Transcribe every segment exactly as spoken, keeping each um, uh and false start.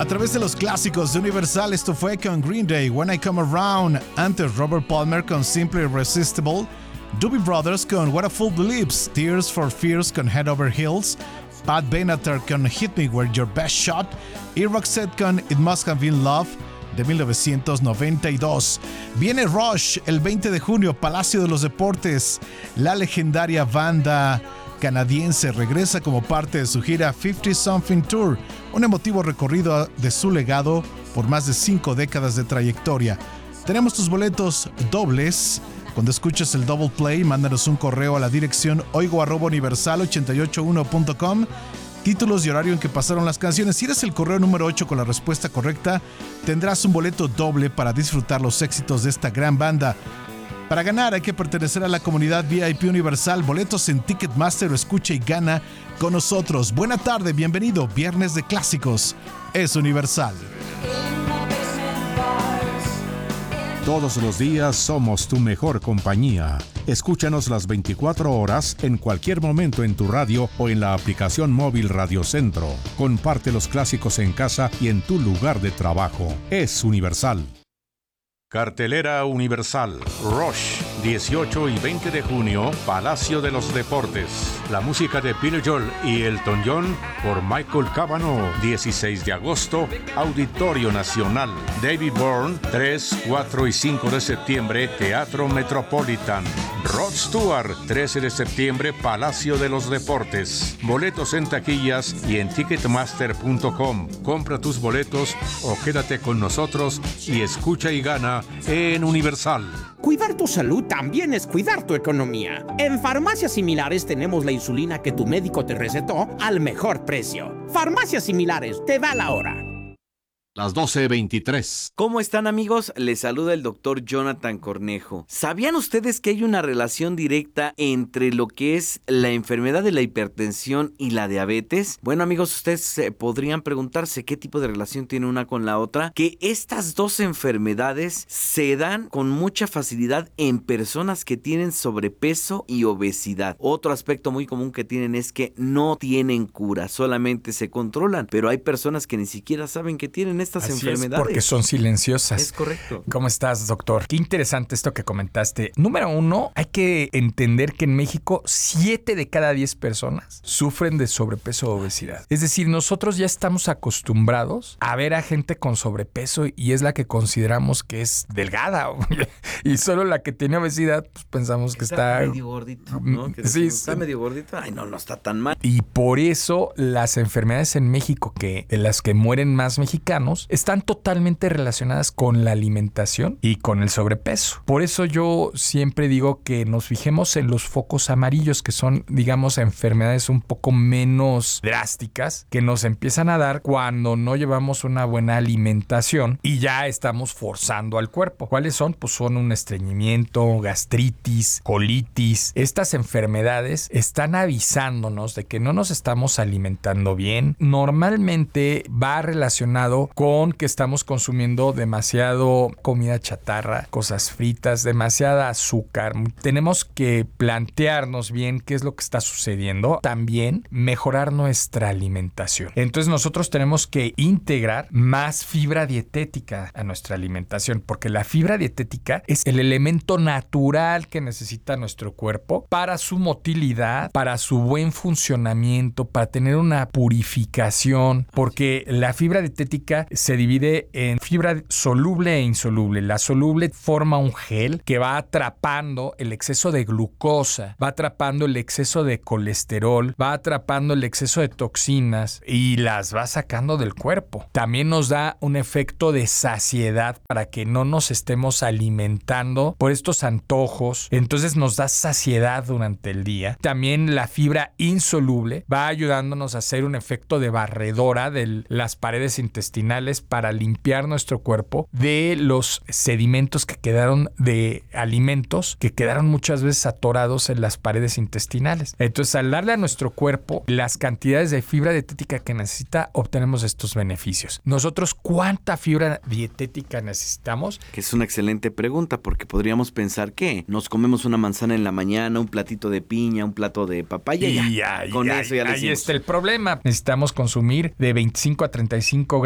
A través de los clásicos de Universal, esto fue con Green Day, When I Come Around. Antes, Robert Palmer con Simply Irresistible. Doobie Brothers con What a Fool Believes. Tears for Fears con Head Over Heels. Pat Benatar con Hit Me Where Your Best Shot. Y Roxette con It Must Have Been Love de mil novecientos noventa y dos. Viene Rush el veinte de junio, Palacio de los Deportes. La legendaria banda canadiense regresa como parte de su gira cincuenta Something Tour, un emotivo recorrido de su legado por más de cinco décadas de trayectoria. Tenemos tus boletos dobles. Cuando escuches el Double Play, mándanos un correo a la dirección oigo arroba universal ochenta y ocho uno punto com, títulos y horario en que pasaron las canciones. Si eres el correo número ocho con la respuesta correcta, tendrás un boleto doble para disfrutar los éxitos de esta gran banda. Para ganar hay que pertenecer a la comunidad V I P Universal. Boletos en Ticketmaster o escucha y gana con nosotros. Buena tarde, bienvenido. Viernes de Clásicos es Universal. Todos los días somos tu mejor compañía. Escúchanos las veinticuatro horas en cualquier momento en tu radio o en la aplicación móvil Radio Centro. Comparte los clásicos en casa y en tu lugar de trabajo. Es Universal. Cartelera Universal. Rush, dieciocho y veinte de junio, Palacio de los Deportes. La música de Billy Joel y Elton John por Michael Cavanaugh. dieciséis de agosto, Auditorio Nacional. David Byrne, tres, cuatro y cinco de septiembre, Teatro Metropolitan. Rod Stewart, trece de septiembre, Palacio de los Deportes. Boletos en taquillas y en ticketmaster punto com. Compra tus boletos o quédate con nosotros y escucha y gana en Universal. Cuidar tu salud también es cuidar tu economía. En Farmacias Similares tenemos la insulina que tu médico te recetó al mejor precio. Farmacias Similares, te da la hora. Las doce veintitrés. ¿Cómo están, amigos? Les saluda el doctor Jonathan Cornejo. ¿Sabían ustedes que hay una relación directa entre lo que es la enfermedad de la hipertensión y la diabetes? Bueno, amigos, ustedes eh, podrían preguntarse qué tipo de relación tiene una con la otra. Que estas dos enfermedades se dan con mucha facilidad en personas que tienen sobrepeso y obesidad. Otro aspecto muy común que tienen es que no tienen cura, solamente se controlan. Pero hay personas que ni siquiera saben que tienen estas Así enfermedades. Es porque son silenciosas. Es correcto. ¿Cómo estás, doctor? Qué interesante esto que comentaste. Número uno, hay que entender que en México siete de cada diez personas sufren de sobrepeso o obesidad. Es decir, nosotros ya estamos acostumbrados a ver a gente con sobrepeso y es la que consideramos que es delgada. Y solo la que tiene obesidad, pues pensamos que está... Está medio gordito, ¿no? Que sí, está sí. medio gordito. Ay, no, no está tan mal. Y por eso las enfermedades en México, que de las que mueren más mexicanos, están totalmente relacionadas con la alimentación y con el sobrepeso. Por eso yo siempre digo que nos fijemos en los focos amarillos, que son, digamos, enfermedades un poco menos drásticas, que nos empiezan a dar cuando no llevamos una buena alimentación y ya estamos forzando al cuerpo. ¿Cuáles son? Pues son un estreñimiento, gastritis, colitis. Estas enfermedades están avisándonos de que no nos estamos alimentando bien. Normalmente va relacionado con que estamos consumiendo demasiado comida chatarra, cosas fritas, demasiada azúcar. Tenemos que plantearnos bien qué es lo que está sucediendo. También mejorar nuestra alimentación. Entonces nosotros tenemos que integrar más fibra dietética a nuestra alimentación, porque la fibra dietética es el elemento natural que necesita nuestro cuerpo para su motilidad, para su buen funcionamiento, para tener una purificación, porque la fibra dietética se divide en fibra soluble e insoluble. La soluble forma un gel que va atrapando el exceso de glucosa, va atrapando el exceso de colesterol, va atrapando el exceso de toxinas y las va sacando del cuerpo. También nos da un efecto de saciedad para que no nos estemos alimentando por estos antojos. Entonces nos da saciedad durante el día. También la fibra insoluble va ayudándonos a hacer un efecto de barredora de las paredes intestinales para limpiar nuestro cuerpo de los sedimentos que quedaron de alimentos que quedaron muchas veces atorados en las paredes intestinales. Entonces, al darle a nuestro cuerpo las cantidades de fibra dietética que necesita, obtenemos estos beneficios. Nosotros, ¿cuánta fibra dietética necesitamos? Que es una excelente pregunta, porque podríamos pensar que nos comemos una manzana en la mañana, un platito de piña, un plato de papaya y ya. Ahí, Con ahí, eso ya le ahí hicimos. está el problema. Necesitamos consumir de veinticinco a treinta y cinco gramos de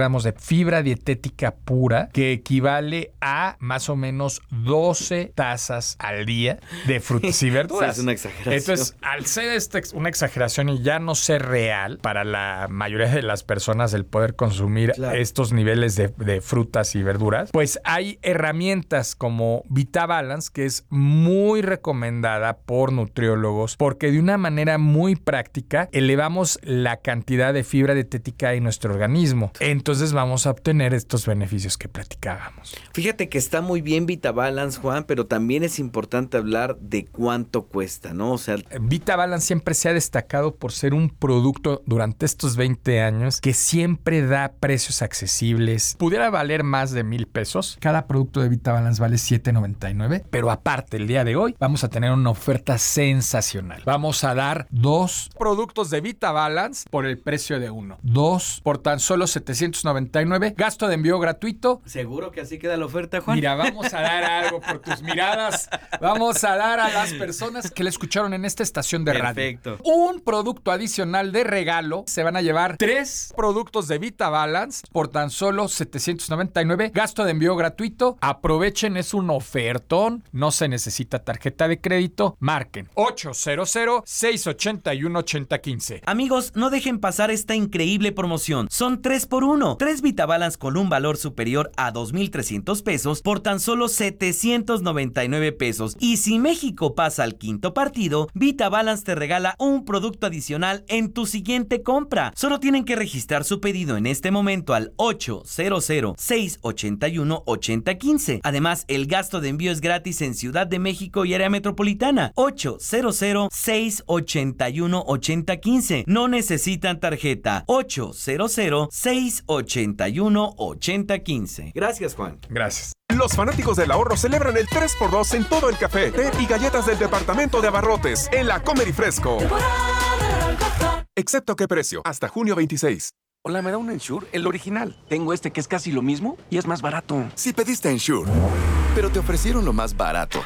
fibra dietética pura que equivale a más o menos doce tazas al día de frutas y verduras. Sí, es una exageración. Entonces, al ser esta una exageración y ya no ser real para la mayoría de las personas el poder consumir claro. estos niveles de, de frutas y verduras, pues hay herramientas como VitaBalance, que es muy recomendada por nutriólogos porque de una manera muy práctica elevamos la cantidad de fibra dietética en nuestro organismo. Entonces vamos a obtener estos beneficios que platicábamos. Fíjate que está muy bien VitaBalance, Juan, pero también es importante hablar de cuánto cuesta, ¿no? O sea, VitaBalance siempre se ha destacado por ser un producto durante estos veinte años que siempre da precios accesibles. Pudiera valer más de mil pesos. Cada producto de VitaBalance vale siete noventa y nueve, pero aparte el día de hoy vamos a tener una oferta sensacional. Vamos a dar dos productos de VitaBalance por el precio de uno. Dos por tan solo setecientos noventa y nueve. Gasto de envío gratuito. ¿Seguro que así queda la oferta, Juan? Mira, vamos a dar algo por tus miradas. Vamos a dar a las personas que le escucharon en esta estación de radio. Perfecto. Un producto adicional de regalo. Se van a llevar tres productos de VitaBalance por tan solo setecientos noventa y nueve. Gasto de envío gratuito. Aprovechen, es un ofertón. No se necesita tarjeta de crédito. Marquen ochocientos, seiscientos ochenta y uno, ochenta quince. Amigos, no dejen pasar esta increíble promoción. Son tres por uno. tres VitaBalance con un valor superior a dos mil trescientos pesos por tan solo setecientos noventa y nueve pesos. Y si México pasa al quinto partido, VitaBalance te regala un producto adicional en tu siguiente compra. Solo tienen que registrar su pedido en este momento al ochocientos, seiscientos ochenta y uno, ochenta quince. Además, el gasto de envío es gratis en Ciudad de México y área metropolitana. ochocientos, seiscientos ochenta y uno, ochenta quince. No necesitan tarjeta. ochocientos, seiscientos ochenta y uno, ochenta quince. Gracias, Juan. Gracias. Los fanáticos del ahorro celebran el tres por dos en todo el café, té y galletas del departamento de abarrotes en la Comer y Fresco. Excepto qué precio, hasta junio veintiséis. Hola, ¿me da un Ensure? El original. Tengo este que es casi lo mismo y es más barato. Si pediste Ensure, pero te ofrecieron lo más barato.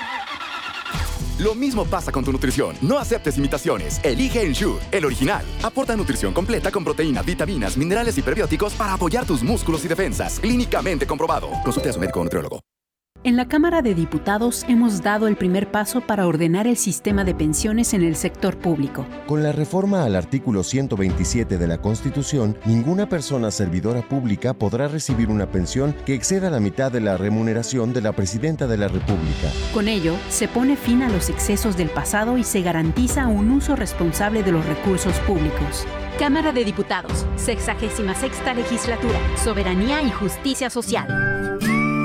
Lo mismo pasa con tu nutrición. No aceptes imitaciones. Elige Ensure, el original. Aporta nutrición completa con proteínas, vitaminas, minerales y prebióticos para apoyar tus músculos y defensas. Clínicamente comprobado. Consulte a su médico o nutriólogo. En la Cámara de Diputados hemos dado el primer paso para ordenar el sistema de pensiones en el sector público. Con la reforma al artículo ciento veintisiete de la Constitución, ninguna persona servidora pública podrá recibir una pensión que exceda la mitad de la remuneración de la Presidenta de la República. Con ello, se pone fin a los excesos del pasado y se garantiza un uso responsable de los recursos públicos. Cámara de Diputados, sexagésima sexta legislatura, Soberanía y Justicia Social.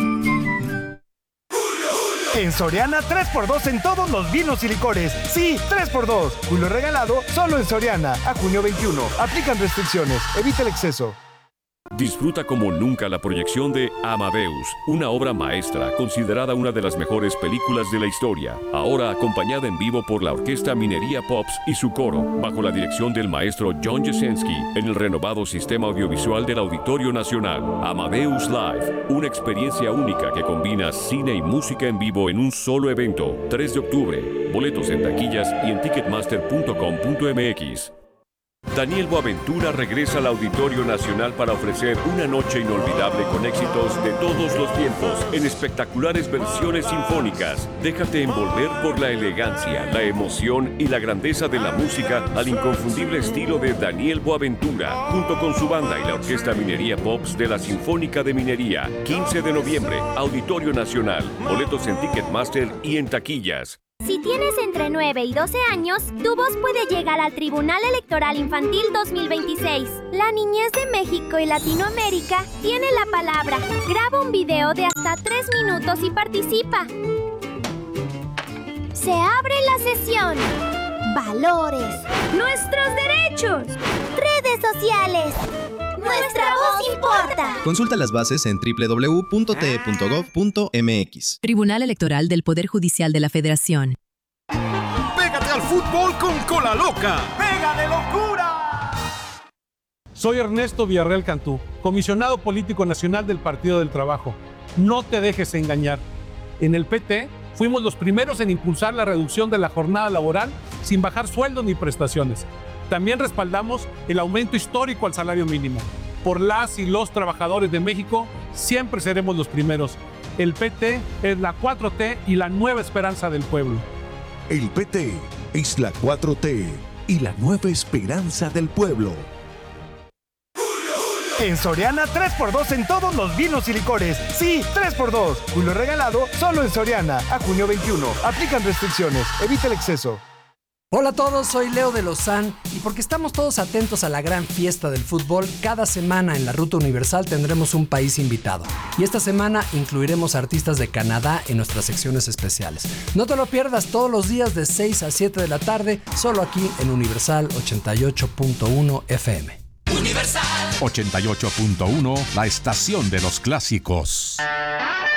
En Soriana, tres por dos en todos los vinos y licores. Sí, tres por dos. Julio regalado solo en Soriana. A junio veintiuno. Aplican restricciones. Evita el exceso. Disfruta como nunca la proyección de Amadeus, una obra maestra considerada una de las mejores películas de la historia, ahora acompañada en vivo por la Orquesta Minería Pops y su coro, bajo la dirección del maestro John Jasenski, en el renovado sistema audiovisual del Auditorio Nacional. Amadeus Live, una experiencia única que combina cine y música en vivo en un solo evento. tres de octubre, boletos en taquillas y en ticketmaster punto com punto m x. Daniel Boaventura regresa al Auditorio Nacional para ofrecer una noche inolvidable con éxitos de todos los tiempos en espectaculares versiones sinfónicas. Déjate envolver por la elegancia, la emoción y la grandeza de la música al inconfundible estilo de Daniel Boaventura, junto con su banda y la Orquesta Minería Pops de la Sinfónica de Minería. quince de noviembre, Auditorio Nacional. Boletos en Ticketmaster y en taquillas. Si tienes entre nueve y doce años, tu voz puede llegar al Tribunal Electoral Infantil dos mil veintiséis. La niñez de México y Latinoamérica tiene la palabra. Graba un video de hasta tres minutos y participa. Se abre la sesión. Valores. Nuestros derechos. Redes sociales. Nuestra voz importa. Consulta las bases en doble u doble u doble u punto t e punto gov punto m x. Tribunal Electoral del Poder Judicial de la Federación. ¡Pégate al fútbol con Cola Loca! ¡Pega de locura! Soy Ernesto Villarreal Cantú, comisionado político nacional del Partido del Trabajo. No te dejes engañar. En el P T fuimos los primeros en impulsar la reducción de la jornada laboral sin bajar sueldos ni prestaciones. También respaldamos el aumento histórico al salario mínimo. por las y los trabajadores de México, siempre seremos los primeros. El P T es la cuatro T y la nueva esperanza del pueblo. El P T es la cuatro T y la nueva esperanza del pueblo. En Soriana, tres por dos en todos los vinos y licores. Sí, tres por dos. Julio regalado solo en Soriana. A junio veintiuno. Aplican restricciones. Evita el exceso. Hola a todos, soy Leo de Lozán y porque estamos todos atentos a la gran fiesta del fútbol, cada semana en la Ruta Universal tendremos un país invitado. Y esta semana incluiremos artistas de Canadá en nuestras secciones especiales. No te lo pierdas todos los días de seis a siete de la tarde, solo aquí en Universal ochenta y ocho punto uno F M. Universal ochenta y ocho punto uno, la estación de los clásicos.